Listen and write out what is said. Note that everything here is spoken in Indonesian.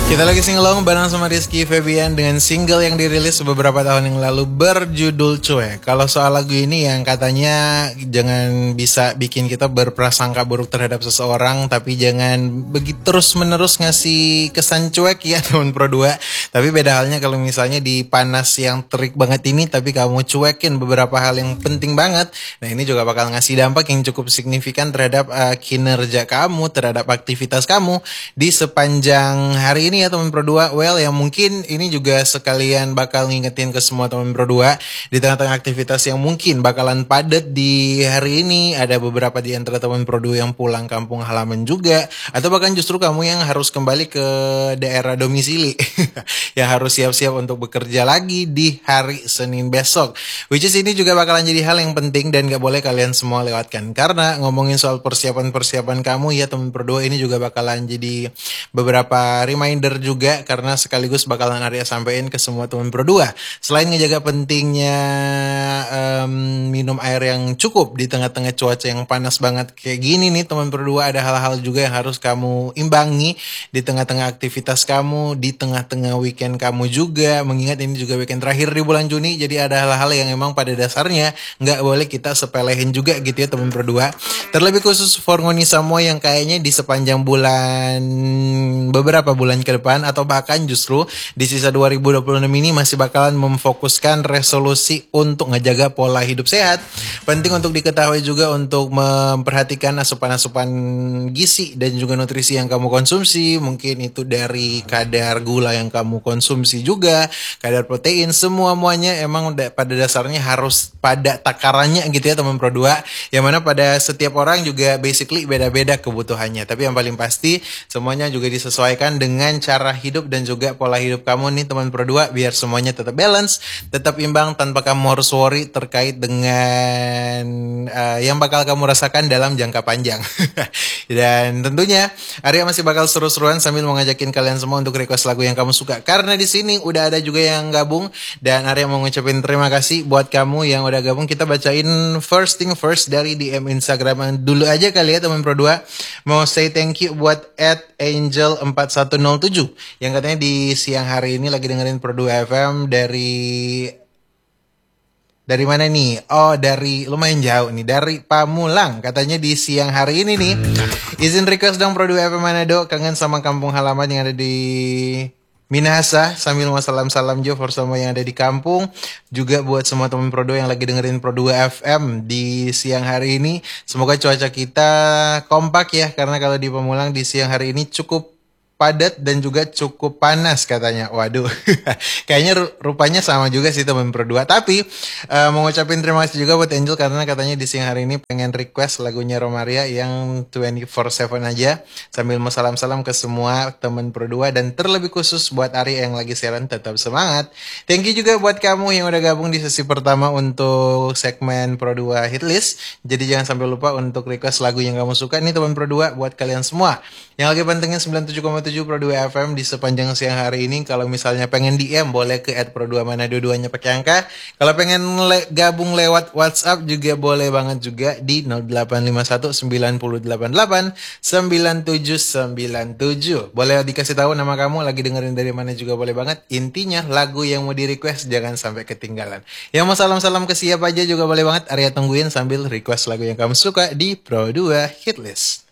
Kita lagi singelong bareng sama Rizky Febian dengan single yang dirilis beberapa tahun yang lalu berjudul Cuek. Kalau soal lagu ini yang katanya jangan bisa bikin kita berprasangka buruk terhadap seseorang, tapi jangan begitu terus menerus ngasih kesan cuek ya teman Pro 2. Tapi beda halnya kalau misalnya di panas yang terik banget ini tapi kamu cuekin beberapa hal yang penting banget. Nah ini juga bakal ngasih dampak yang cukup signifikan terhadap kinerja kamu, terhadap aktivitas kamu di sepanjang hari ini ya teman Pro 2. Well, yang mungkin ini juga sekalian bakal ngingetin ke semua teman Pro 2 di tengah-tengah aktivitas yang mungkin bakalan padat di hari ini. Ada beberapa di antara teman Pro 2 yang pulang kampung halaman juga, atau bahkan justru kamu yang harus kembali ke daerah domisili yang harus siap-siap untuk bekerja lagi di hari Senin besok. Which is ini juga bakalan jadi hal yang penting dan gak boleh kalian semua lewatkan. Karena ngomongin soal persiapan-persiapan kamu ya teman Pro 2, ini juga bakalan jadi beberapa reminder juga, karena sekaligus bakalan Arya sampein ke semua teman Pro 2. Selain ngejaga pentingnya minum air yang cukup di tengah-tengah cuaca yang panas banget kayak gini nih teman Pro 2, ada hal-hal juga yang harus kamu imbangi di tengah-tengah aktivitas kamu, di tengah-tengah weekend kamu juga. Mengingat ini juga weekend terakhir di bulan Juni, jadi ada hal-hal yang emang pada dasarnya nggak boleh kita sepelehin juga gitu ya teman Pro 2. Terlebih khusus for ngoni semua yang kayaknya di sepanjang bulan, beberapa bulan ke depan atau bahkan justru di sisa 2026 ini masih bakalan memfokuskan resolusi untuk ngejaga pola hidup sehat. Penting untuk diketahui juga untuk memperhatikan asupan-asupan gizi dan juga nutrisi yang kamu konsumsi. Mungkin itu dari kadar gula yang kamu konsumsi juga, kadar protein, semuanya emang pada dasarnya harus pada takarannya gitu ya teman Pro 2. Yang mana pada setiap orang juga basically beda-beda kebutuhannya. Tapi yang paling pasti semuanya juga disesuaikan dengan cara hidup dan juga pola hidup kamu nih teman Pro 2, biar semuanya tetap balance, tetap imbang tanpa kamu harus worry terkait dengan yang bakal kamu rasakan dalam jangka panjang. Dan tentunya Arya masih bakal seru-seruan sambil mau ngajakin kalian semua untuk request lagu yang kamu suka, karena di sini udah ada juga yang gabung dan Arya mau ngucapin terima kasih buat kamu yang udah gabung. Kita bacain first thing first dari DM Instagram dulu aja kali ya teman Pro 2. Mau say thank you buat @angel4107 yang katanya di siang hari ini lagi dengerin Pro 2 FM dari mana nih? Oh, dari lumayan jauh nih, dari Pamulang. Katanya di siang hari ini nih. Izin request dong Pro 2 FM Manado, kangen sama kampung halaman yang ada di Minahasa. Sambil mau salam-salam jo for semua yang ada di kampung. Juga buat semua teman Pro 2 yang lagi dengerin Pro 2 FM di siang hari ini. Semoga cuaca kita kompak ya, karena kalau di Pamulang di siang hari ini cukup padat dan juga cukup panas katanya. Waduh, kayaknya rupanya sama juga sih teman Pro 2. Tapi mau ngucapin terima kasih juga buat Angel, karena katanya di siang hari ini pengen request lagunya Romaria yang 24/7 aja. Sambil mau salam-salam ke semua teman Pro 2 dan terlebih khusus buat Ari yang lagi siaran, tetap semangat. Thank you juga buat kamu yang udah gabung di sesi pertama untuk segmen Pro 2 Hitlist. Jadi jangan sampai lupa untuk request lagu yang kamu suka nih teman Pro 2 buat kalian semua. Yang lagi pantengin 97,7 Pro 2 FM di sepanjang siang hari ini. Kalau misalnya pengen DM boleh ke @pro2mana dua-duanya pakai angka. Kalau pengen gabung lewat WhatsApp juga boleh banget juga di 0851 9088 9797. Boleh dikasih tahu nama kamu, lagi dengerin dari mana juga boleh banget. Intinya lagu yang mau di request jangan sampai ketinggalan. Yang mau salam-salam ke siapa aja juga boleh banget. Arya tungguin sambil request lagu yang kamu suka di Pro 2 Hitlist.